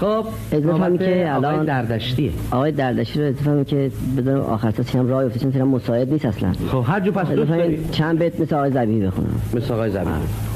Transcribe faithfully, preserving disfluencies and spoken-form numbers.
خب اضافه که الان آقای دردشتیه. آقای دردشتی رو اضافه که بدون آخر تا هم راه افتادن مساعد نیست اصلا. خب هر جو پس دوست داری چند بیت مثل آقای ذبیحی بخونم. مثل آقای ذبیحی.